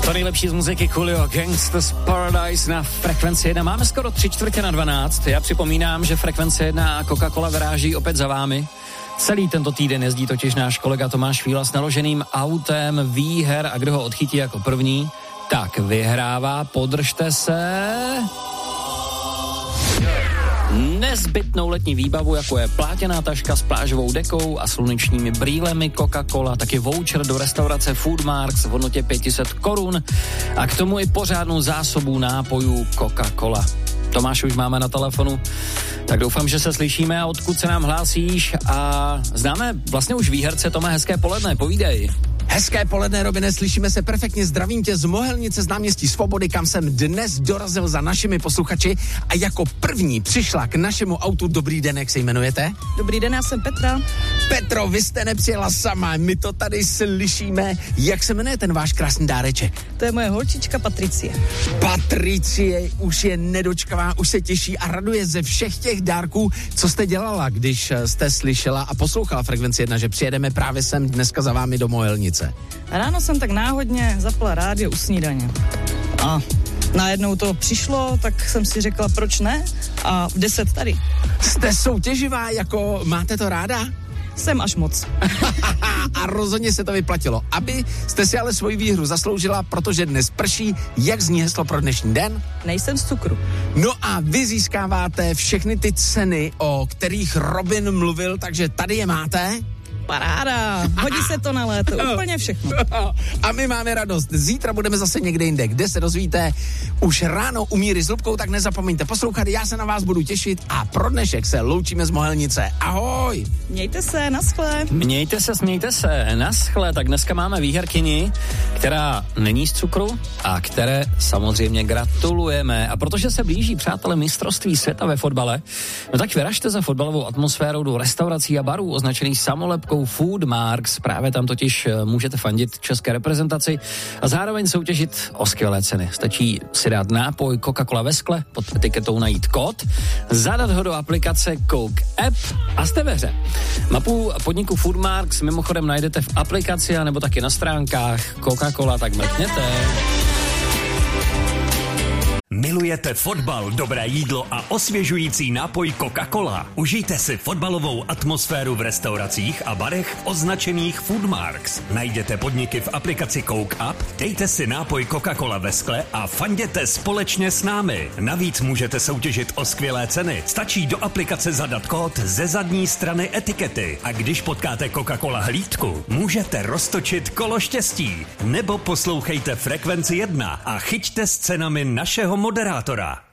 To nejlepší z muziky Coolio, Gangsta's Paradise na Frekvenci 1. Máme skoro 3:45. Já připomínám, že Frekvence 1 a Coca-Cola vyráží opět za vámi. Celý tento týden jezdí totiž náš kolega Tomáš Fíla s naloženým autem výher a kdo ho odchytí jako první, tak vyhrává, podržte se, nezbytnou letní výbavu, jako je plátěná taška s plážovou dekou a slunečními brýlemi Coca-Cola, taky voucher do restaurace Foodmarks v hodnotě 500 korun a k tomu i pořádnou zásobu nápojů Coca-Cola. Tomáš už máme na telefonu, tak doufám, že se slyšíme a odkud se nám hlásíš a známe vlastně už výherce. Tome, hezké poledne, povídej. Hezké poledne, Robine, slyšíme se perfektně, zdravím tě z Mohelnice z náměstí Svobody, kam jsem dnes dorazil za našimi posluchači a jako první přišla k našemu autu. Dobrý den, jak se jmenujete? Dobrý den, já jsem Petra. Petro, vy jste nepřijela sama, my to tady slyšíme. Jak se jmenuje ten váš krásný dáreček? To je moje holčička Patricie. Patricie už je nedočkavá, už se těší a raduje ze všech těch dárků. Co jste dělala, když jste slyšela a poslouchala Frekvenci 1, že přijedeme právě sem dneska za vámi do Mohelnice? Ráno jsem tak náhodně zapla rádio u snídaně. A najednou to přišlo, tak jsem si řekla, proč ne? A v 10 tady. Jste soutěživá, jako máte to ráda? Jsem až moc. A rozhodně se to vyplatilo. Aby jste si ale svoji výhru zasloužila, protože dnes prší. Jak zní heslo pro dnešní den? Nejsem z cukru. No a vy získáváte všechny ty ceny, o kterých Robin mluvil, takže tady je máte. Paráda, hodí se to na léto, úplně všechno. A my máme radost. Zítra budeme zase někde jinde, kde se dozvíte už ráno u Míry s Lubkou, tak nezapomeňte poslouchat, já se na vás budu těšit a pro dnešek se loučíme z Mohelnice. Ahoj! Mějte se, naschle. Mějte se, smějte se, naschle. Tak dneska máme výherkyni, která není z cukru a které samozřejmě gratulujeme. A protože se blíží, přátelé, mistrovství světa ve fotbale, no tak vyražte za fotbalovou atmosférou do restaurací a barů označených samolepkou Foodmarks. Právě tam totiž můžete fandit české reprezentaci a zároveň soutěžit o skvělé ceny. Stačí si dát nápoj Coca-Cola ve skle, pod etiketou najít kód, zadat ho do aplikace Coke App a jste ve hře. Mapu podniku Foodmarks mimochodem najdete v aplikaci nebo taky na stránkách Coca-Cola, tak mrkněte. Milujete fotbal, dobré jídlo a osvěžující nápoj Coca-Cola? Užijte si fotbalovou atmosféru v restauracích a barech označených Foodmarks. Najděte podniky v aplikaci Coke App, dejte si nápoj Coca-Cola ve skle a fanděte společně s námi. Navíc můžete soutěžit o skvělé ceny. Stačí do aplikace zadat kód ze zadní strany etikety. A když potkáte Coca-Cola hlídku, můžete roztočit kolo štěstí. Nebo poslouchejte Frekvenci 1 a chyťte s cenami našeho moderátora.